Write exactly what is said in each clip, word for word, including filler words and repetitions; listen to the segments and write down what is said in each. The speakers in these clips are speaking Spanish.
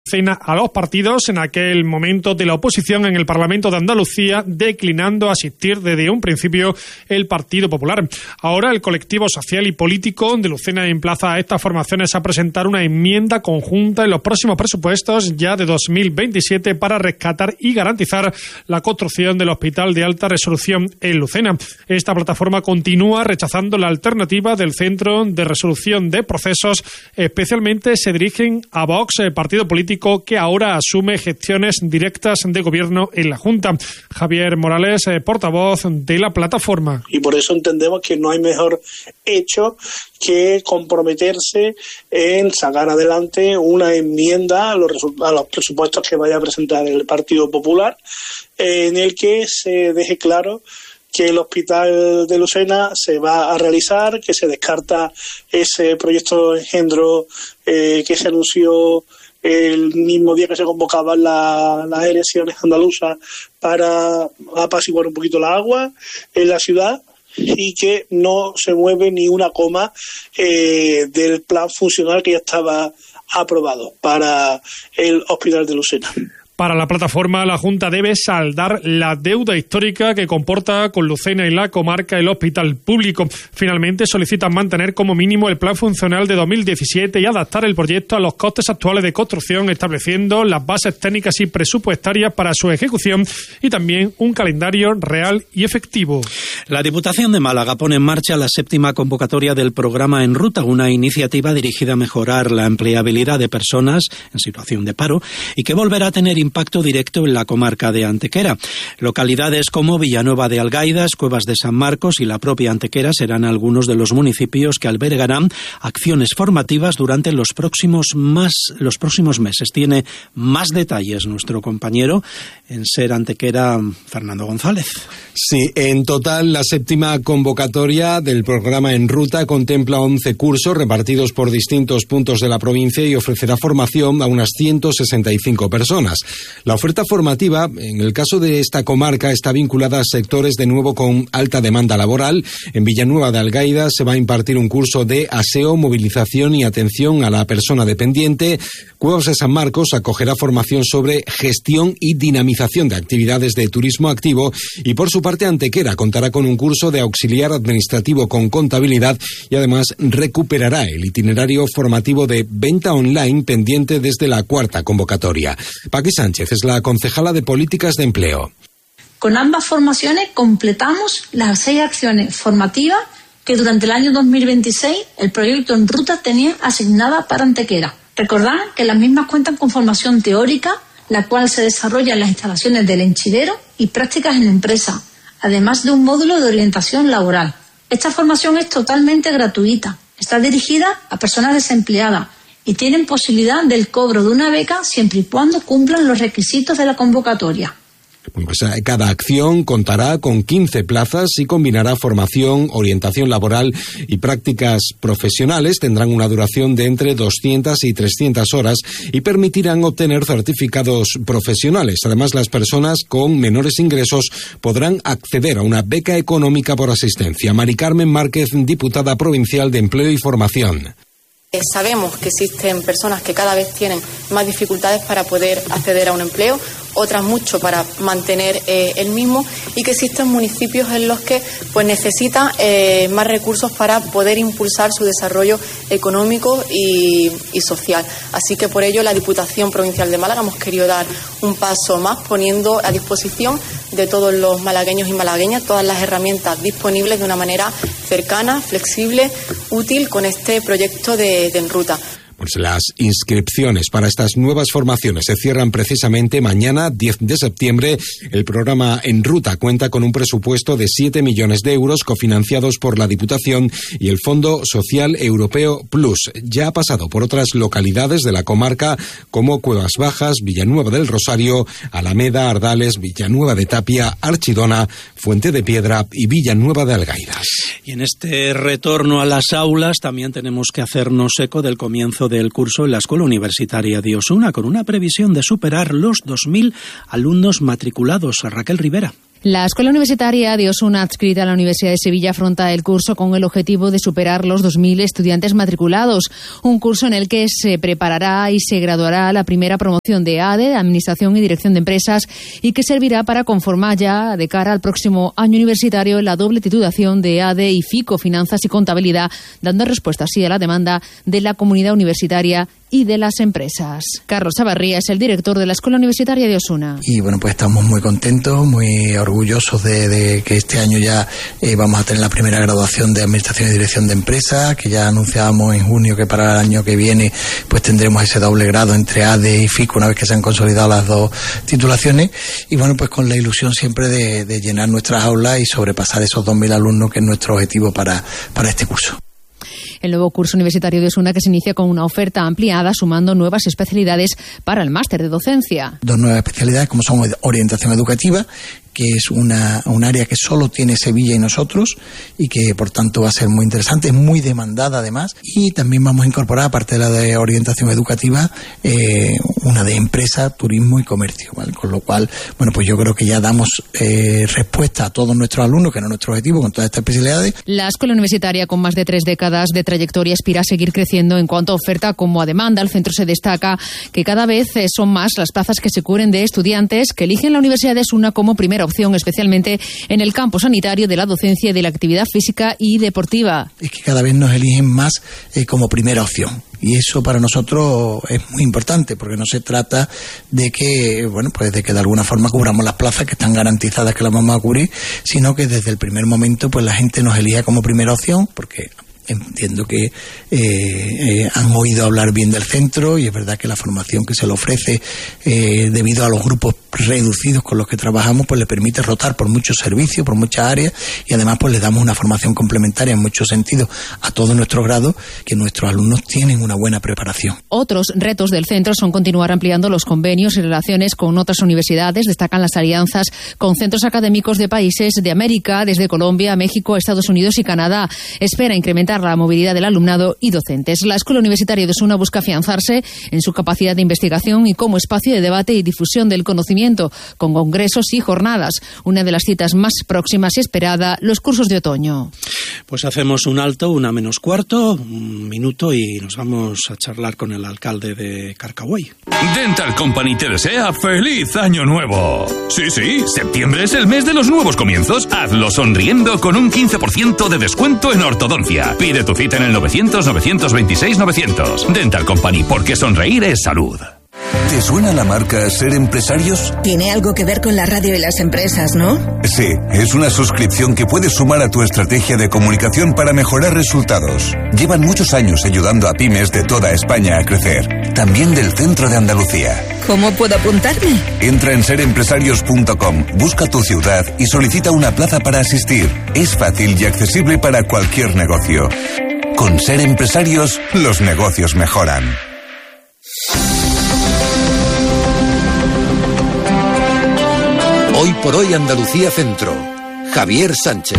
cena a los partidos en aquel momento de la oposición en el Parlamento de Andalucía, declinando asistir desde un principio el Partido Popular. Ahora el colectivo social y político de Lucena emplaza a estas formaciones a presentar una enmienda conjunta en los próximos presupuestos ya de dos mil veintisiete para rescatar y garantizar la construcción del Hospital de Alta Resolución en Lucena. Esta plataforma continúa rechazando la alternativa del Centro de Resolución de Procesos. Especialmente se dirigen a Vox, el partido político que ahora asume gestiones directas de gobierno en la Junta. Javier Morales, eh, portavoz de la plataforma. Y por eso entendemos que no hay mejor hecho que comprometerse en sacar adelante una enmienda a los, a los presupuestos que vaya a presentar el Partido Popular, eh, en el que se deje claro que el Hospital de Lucena se va a realizar, que se descarta ese proyecto engendro eh, que se anunció el mismo día que se convocaban la, las elecciones andaluzas para apaciguar un poquito la agua en la ciudad, y que no se mueve ni una coma eh, del plan funcional que ya estaba aprobado para el Hospital de Lucena. Para la plataforma, la Junta debe saldar la deuda histórica que comporta con Lucena y la comarca el hospital público. Finalmente, solicitan mantener como mínimo el plan funcional de dos mil diecisiete y adaptar el proyecto a los costes actuales de construcción, estableciendo las bases técnicas y presupuestarias para su ejecución y también un calendario real y efectivo. La Diputación de Málaga pone en marcha la séptima convocatoria del programa En Ruta, una iniciativa dirigida a mejorar la empleabilidad de personas en situación de paro y que volverá a tener impacto directo en la comarca de Antequera. Localidades como Villanueva de Algaidas, Cuevas de San Marcos y la propia Antequera serán algunos de los municipios que albergarán acciones formativas durante los próximos más los próximos meses. Tiene más detalles nuestro compañero en Ser Antequera, Fernando González. Sí, en total la séptima convocatoria del programa En Ruta contempla once cursos repartidos por distintos puntos de la provincia y ofrecerá formación a unas ciento sesenta y cinco personas. La oferta formativa, en el caso de esta comarca, está vinculada a sectores de nuevo con alta demanda laboral. En Villanueva de Algaida se va a impartir un curso de aseo, movilización y atención a la persona dependiente. Cuevas de San Marcos acogerá formación sobre gestión y dinamización de actividades de turismo activo, y por su parte Antequera contará con un curso de auxiliar administrativo con contabilidad y además recuperará el itinerario formativo de venta online pendiente desde la cuarta convocatoria. Paqui Sánchez es la concejala de Políticas de Empleo. Con ambas formaciones completamos las seis acciones formativas que durante el año dos mil veintiséis el proyecto En Ruta tenía asignada para Antequera. Recordad que las mismas cuentan con formación teórica, la cual se desarrolla en las instalaciones del Henchidero, y prácticas en empresa, además de un módulo de orientación laboral. Esta formación es totalmente gratuita, está dirigida a personas desempleadas y tienen posibilidad del cobro de una beca siempre y cuando cumplan los requisitos de la convocatoria. Bueno, pues cada acción contará con quince plazas y combinará formación, orientación laboral y prácticas profesionales. Tendrán una duración de entre doscientas y trescientas horas y permitirán obtener certificados profesionales. Además, las personas con menores ingresos podrán acceder a una beca económica por asistencia. Mari Carmen Márquez, diputada provincial de Empleo y Formación. Sabemos que existen personas que cada vez tienen más dificultades para poder acceder a un empleo, otras mucho para mantener eh, el mismo, y que existen municipios en los que pues necesitan eh, más recursos para poder impulsar su desarrollo económico y, y social. Así que por ello la Diputación Provincial de Málaga hemos querido dar un paso más, poniendo a disposición de todos los malagueños y malagueñas todas las herramientas disponibles de una manera cercana, flexible, útil, con este proyecto de, de En Ruta. Pues las inscripciones para estas nuevas formaciones se cierran precisamente mañana, diez de septiembre. El programa En Ruta cuenta con un presupuesto de siete millones de euros cofinanciados por la Diputación y el Fondo Social Europeo Plus. Ya ha pasado por otras localidades de la comarca como Cuevas Bajas, Villanueva del Rosario, Alameda, Ardales, Villanueva de Tapia, Archidona, Fuente de Piedra y Villanueva de Algaidas. Y en este retorno a las aulas también tenemos que hacernos eco del comienzo del curso en la Escuela Universitaria de Osuna, con una previsión de superar los dos mil alumnos matriculados. Raquel Rivera. La Escuela Universitaria de Osuna, adscrita a la Universidad de Sevilla, afronta el curso con el objetivo de superar los dos mil estudiantes matriculados. Un curso en el que se preparará y se graduará la primera promoción de A D E, de Administración y Dirección de Empresas, y que servirá para conformar ya de cara al próximo año universitario la doble titulación de A D E y FICO, Finanzas y Contabilidad, dando respuesta así a la demanda de la comunidad universitaria y de las empresas. Carlos Chavarría es el director de la Escuela Universitaria de Osuna. Y bueno, pues estamos muy contentos, muy orgullosos de, de que este año ya eh, vamos a tener la primera graduación de Administración y Dirección de Empresas, que ya anunciábamos en junio que para el año que viene pues tendremos ese doble grado entre A D E y FICO una vez que se han consolidado las dos titulaciones. Y bueno, pues con la ilusión siempre de, de llenar nuestras aulas y sobrepasar esos dos mil alumnos, que es nuestro objetivo para, para este curso. El nuevo curso universitario de Osuna, que se inicia con una oferta ampliada, sumando nuevas especialidades para el máster de docencia. Dos nuevas especialidades, como son orientación educativa, que es una un área que solo tiene Sevilla y nosotros, y que por tanto va a ser muy interesante, es muy demandada además. Y también vamos a incorporar, aparte de la de orientación educativa, eh, una de empresa, turismo y comercio, ¿vale? Con lo cual, bueno, pues yo creo que ya damos eh, respuesta a todos nuestros alumnos, que era nuestro objetivo con todas estas especialidades. La Escuela Universitaria, con más de tres décadas de trayectoria, aspira a seguir creciendo en cuanto a oferta como a demanda. El centro se destaca que cada vez son más las plazas que se cubren de estudiantes que eligen la Universidad de Osuna como primera opción, especialmente en el campo sanitario, de la docencia y de la actividad física y deportiva. Es que cada vez nos eligen más eh, como primera opción. Y eso para nosotros es muy importante, porque no se trata de que, bueno, pues de que de alguna forma cubramos las plazas que están garantizadas que las vamos a cubrir, sino que desde el primer momento pues la gente nos elija como primera opción, porque entiendo que eh, eh, han oído hablar bien del centro, y es verdad que la formación que se le ofrece eh, debido a los grupos reducidos con los que trabajamos pues le permite rotar por muchos servicios, por muchas áreas, y además pues le damos una formación complementaria en muchos sentidos a todos nuestros grados, que nuestros alumnos tienen una buena preparación. Otros retos del centro son continuar ampliando los convenios y relaciones con otras universidades. Destacan las alianzas con centros académicos de países de América, desde Colombia, México, Estados Unidos y Canadá. Espera incrementar la movilidad del alumnado y docentes. La Escuela Universitaria de Osuna busca afianzarse en su capacidad de investigación y como espacio de debate y difusión del conocimiento, con congresos y jornadas. Una de las citas más próximas y esperada, los cursos de otoño. Pues hacemos un alto, una menos cuarto, un minuto, y nos vamos a charlar con el alcalde de Carcagüey. Dental Company te desea ¡feliz año nuevo! Sí, sí, septiembre es el mes de los nuevos comienzos. Hazlo sonriendo con un quince por ciento de descuento en ortodoncia. Pide tu cita en el novecientos, novecientos veintiséis, novecientos. Dental Company, porque sonreír es salud. ¿Te suena la marca Ser Empresarios? Tiene algo que ver con la radio y las empresas, ¿no? Sí, es una suscripción que puedes sumar a tu estrategia de comunicación para mejorar resultados. Llevan muchos años ayudando a pymes de toda España a crecer, también del centro de Andalucía. ¿Cómo puedo apuntarme? Entra en ser empresarios punto com, busca tu ciudad y solicita una plaza para asistir. Es fácil y accesible para cualquier negocio. Con Ser Empresarios, los negocios mejoran. Hoy por hoy Andalucía Centro. Javier Sánchez.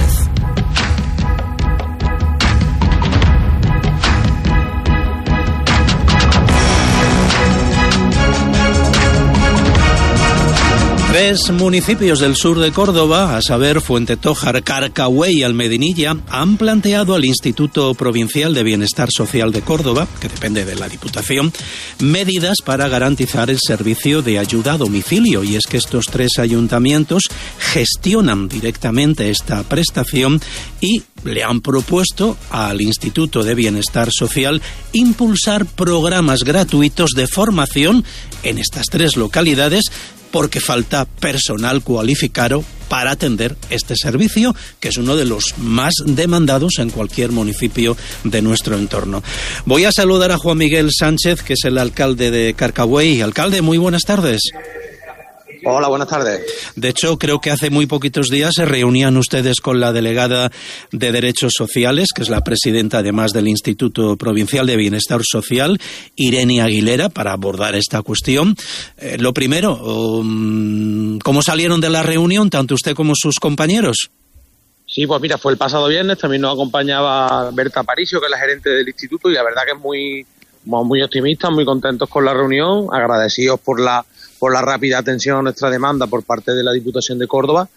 Tres municipios del sur de Córdoba, a saber Fuentetójar, Carcagüey y Almedinilla, han planteado al Instituto Provincial de Bienestar Social de Córdoba, que depende de la Diputación, medidas para garantizar el servicio de ayuda a domicilio. Y es que estos tres ayuntamientos gestionan directamente esta prestación y le han propuesto al Instituto de Bienestar Social impulsar programas gratuitos de formación en estas tres localidades, porque falta personal cualificado para atender este servicio, que es uno de los más demandados en cualquier municipio de nuestro entorno. Voy a saludar a Juan Miguel Sánchez, que es el alcalde de Carcagüey. Alcalde, muy buenas tardes. Hola, buenas tardes. De hecho, creo que hace muy poquitos días se reunían ustedes con la delegada de Derechos Sociales, que es la presidenta además del Instituto Provincial de Bienestar Social, Irene Aguilera, para abordar esta cuestión. Eh, lo primero, um, ¿cómo salieron de la reunión, tanto usted como sus compañeros? Sí, pues mira, fue el pasado viernes, también nos acompañaba Berta Paricio, que es la gerente del instituto, y la verdad que es muy, muy optimistas, muy contentos con la reunión, agradecidos por la por la rápida atención a nuestra demanda por parte de la Diputación de Córdoba,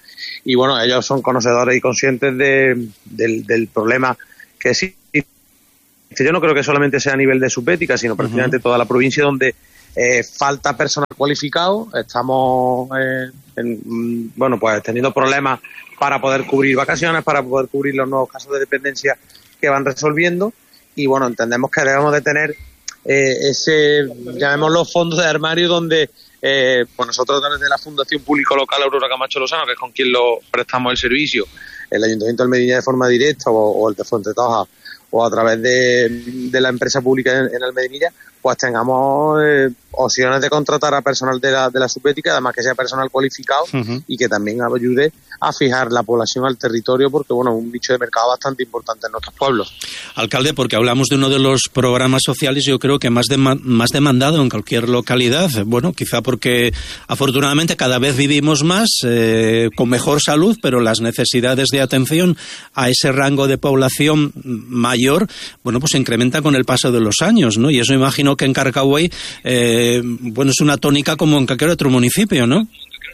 y bueno, ellos son conocedores y conscientes de, del, del problema que existe. Yo no creo que solamente sea a nivel de Subbética, sino prácticamente uh-huh. toda la provincia donde eh, falta personal cualificado. Estamos eh, en, bueno, pues teniendo problemas para poder cubrir vacaciones, para poder cubrir los nuevos casos de dependencia que van resolviendo, y bueno, entendemos que debemos de tener eh, ese, llamémoslo, fondos de armario donde eh, pues nosotros desde la Fundación Público Local Aurora Camacho Lozano, que es con quien lo prestamos el servicio, el Ayuntamiento de Almedina de forma directa o, o el de Fuentetoja o a través de, de la empresa pública en, en Almedinilla, pues tengamos eh, opciones de contratar a personal de la, de la Subbética, además que sea personal cualificado uh-huh. y que también ayude a fijar la población al territorio, porque bueno, es un nicho de mercado bastante importante en nuestros pueblos. Alcalde, porque hablamos de uno de los programas sociales, yo creo que más, de, más demandado en cualquier localidad, bueno, quizá porque afortunadamente cada vez vivimos más, eh, con mejor salud, pero las necesidades de atención a ese rango de población mayor, bueno, pues se incrementa con el paso de los años, ¿no? Y eso imagino que en Carcagüey, eh, bueno, es una tónica como en cualquier otro municipio, ¿no?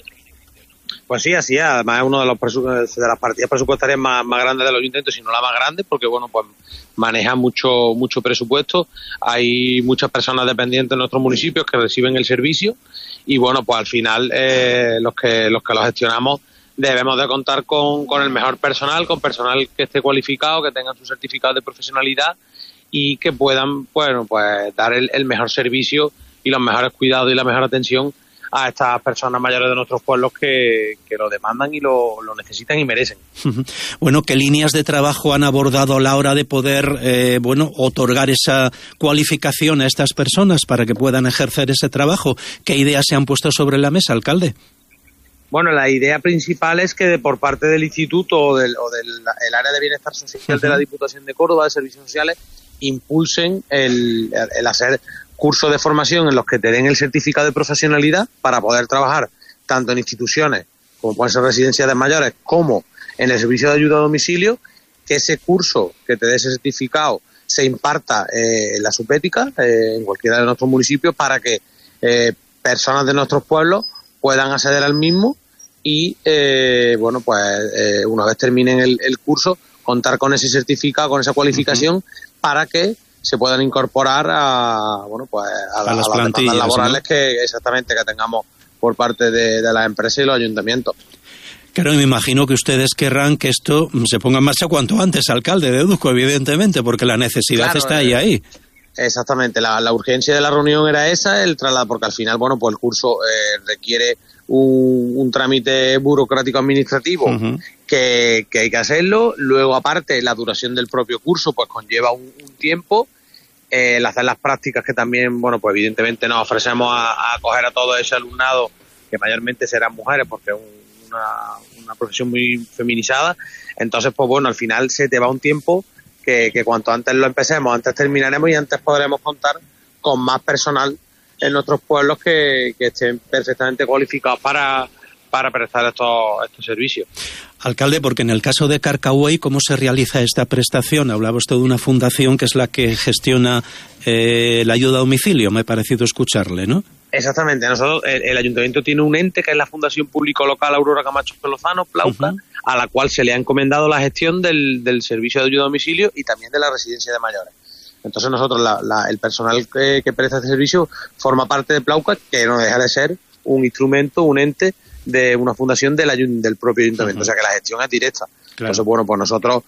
Pues sí, así es. Además es uno de los presu- de las partidas presupuestarias más, más grandes de los ayuntamientos, si no la más grande, porque bueno, pues maneja mucho mucho presupuesto. Hay muchas personas dependientes en nuestros municipios que reciben el servicio y bueno, pues al final eh, los que los que lo gestionamos debemos de contar con, con el mejor personal, con personal que esté cualificado, que tenga su certificado de profesionalidad y que puedan, bueno, pues dar el, el mejor servicio y los mejores cuidados y la mejor atención a estas personas mayores de nuestros pueblos que, que lo demandan y lo, lo necesitan y merecen. Bueno, ¿qué líneas de trabajo han abordado a la hora de poder, eh, bueno, otorgar esa cualificación a estas personas para que puedan ejercer ese trabajo? ¿Qué ideas se han puesto sobre la mesa, alcalde? Bueno, la idea principal es que de, por parte del Instituto o del, o del el área de bienestar social uh-huh. de la Diputación de Córdoba, de Servicios Sociales, impulsen el, el hacer cursos de formación en los que te den el certificado de profesionalidad para poder trabajar tanto en instituciones como pueden ser residencias de mayores como en el servicio de ayuda a domicilio, que ese curso que te dé ese certificado se imparta eh, en la Subbética, eh, en cualquiera de nuestros municipios, para que eh, personas de nuestros pueblos puedan acceder al mismo y, eh, bueno, pues eh, una vez terminen el, el curso, contar con ese certificado, con esa cualificación, uh-huh. para que se puedan incorporar a, bueno, pues a, a, a las plantillas laborales, ¿no? que exactamente que tengamos por parte de, de las empresas y los ayuntamientos. Claro, me imagino que ustedes querrán que esto se ponga en marcha cuanto antes, alcalde, deduzco, evidentemente, porque la necesidad claro, está ahí, ahí. Exactamente, la, la urgencia de la reunión era esa, el traslado, porque al final, bueno, pues el curso eh, requiere un, un trámite burocrático administrativo uh-huh. que, que hay que hacerlo. Luego, aparte, la duración del propio curso pues conlleva un, un tiempo. Eh, el hacer las prácticas que también, bueno, pues evidentemente nos ofrecemos a, a acoger a todo ese alumnado, que mayormente serán mujeres, porque es un, una, una profesión muy feminizada. Entonces, pues bueno, al final se te va un tiempo que, que cuanto antes lo empecemos, antes terminaremos y antes podremos contar con más personal en nuestros pueblos que, que estén perfectamente cualificados para, para prestar estos, estos servicios. Alcalde, porque en el caso de Carcagüey, ¿cómo se realiza esta prestación? Hablaba usted de una fundación que es la que gestiona eh, la ayuda a domicilio, me ha parecido escucharle, ¿no? Exactamente. Nosotros, el, el ayuntamiento tiene un ente que es la Fundación Público Local Aurora Camacho Lozano, Plauca, uh-huh. a la cual se le ha encomendado la gestión del, del servicio de ayuda a domicilio y también de la residencia de mayores. Entonces nosotros, la, la, el personal que, que presta este servicio forma parte de Plauca, que no deja de ser un instrumento, un ente de una fundación del, ayun, del propio ayuntamiento, uh-huh. o sea que la gestión es directa. Claro. Entonces, bueno, pues nosotros,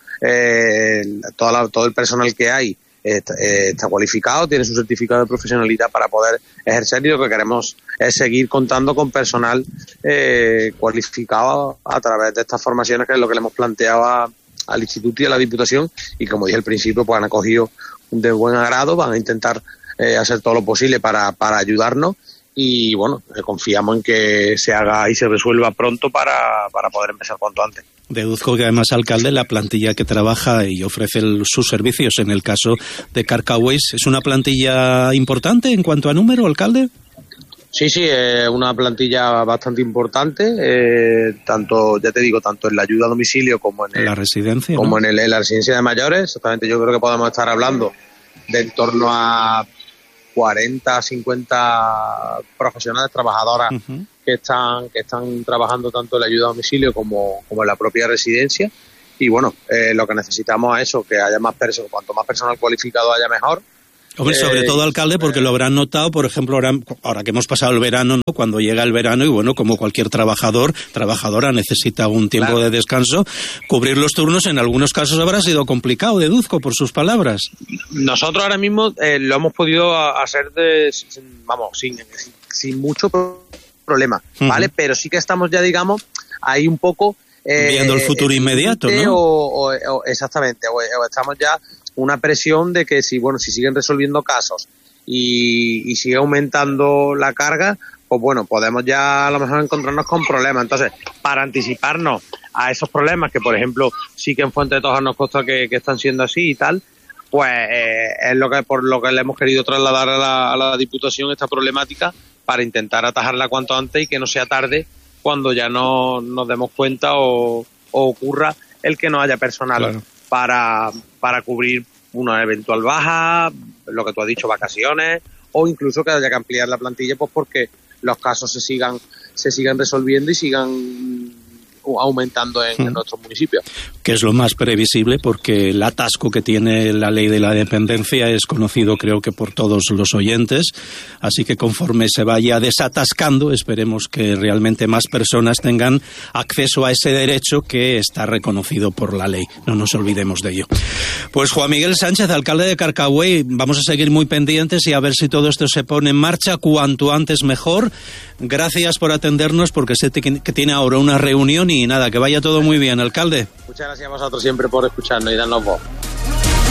eh, toda la, todo el personal que hay está, eh, está cualificado, tiene su certificado de profesionalidad para poder ejercer, y lo que queremos es seguir contando con personal eh, cualificado a través de estas formaciones, que es lo que le hemos planteado a, al Instituto y a la Diputación, y como dije al principio, pues han acogido de buen agrado, van a intentar eh, hacer todo lo posible para, para ayudarnos. Y bueno, confiamos en que se haga y se resuelva pronto para, para poder empezar cuanto antes. Deduzco que además, alcalde, la plantilla que trabaja y ofrece el, sus servicios en el caso de Carcagüey, ¿es una plantilla importante en cuanto a número, alcalde? Sí, sí, es una plantilla bastante importante, eh, tanto, ya te digo, tanto en la ayuda a domicilio como en, el, la residencia, como ¿no? en, el, en la residencia de mayores. Exactamente, yo creo que podemos estar hablando de en torno a cuarenta, cincuenta profesionales, trabajadoras uh-huh. que están que están trabajando tanto en la ayuda a domicilio como, como en la propia residencia. Y bueno, eh, lo que necesitamos es eso, que haya más personas, cuanto más personal cualificado haya mejor. Hombre, sobre eh, todo, alcalde, porque lo habrán notado, por ejemplo, ahora, ahora que hemos pasado el verano, ¿no? Cuando llega el verano y bueno, como cualquier trabajador, trabajadora necesita un tiempo claro. de descanso, cubrir los turnos en algunos casos habrá sido complicado, deduzco por sus palabras. Nosotros ahora mismo eh, lo hemos podido hacer de, sin, vamos, sin, sin, sin mucho problema, ¿vale? Uh-huh. Pero sí que estamos ya, digamos, ahí un poco... Eh, viendo el futuro eh, inmediato, ¿no? O, o, o, exactamente, o, o estamos ya una presión de que si bueno si siguen resolviendo casos y, y sigue aumentando la carga, pues bueno, podemos ya a lo mejor encontrarnos con problemas. Entonces, para anticiparnos a esos problemas, que por ejemplo sí que en Fuente de Tojar nos consta que, que están siendo así y tal, pues eh, es lo que por lo que le hemos querido trasladar a la, a la Diputación esta problemática para intentar atajarla cuanto antes y que no sea tarde cuando ya no nos demos cuenta o, o ocurra el que no haya personal claro. para, para cubrir una eventual baja, lo que tú has dicho, vacaciones, o incluso que haya que ampliar la plantilla pues porque los casos se sigan se sigan resolviendo y sigan aumentando en, en nuestros municipios. Que es lo más previsible porque el atasco que tiene la ley de la dependencia es conocido creo que por todos los oyentes, así que conforme se vaya desatascando esperemos que realmente más personas tengan acceso a ese derecho que está reconocido por la ley, no nos olvidemos de ello. Pues Juan Miguel Sánchez, alcalde de Carcagüey, vamos a seguir muy pendientes y a ver si todo esto se pone en marcha cuanto antes mejor. Gracias por atendernos porque sé que tiene ahora una reunión y nada, que vaya todo muy bien, alcalde. Muchas gracias a vosotros siempre por escucharnos y darnos voz.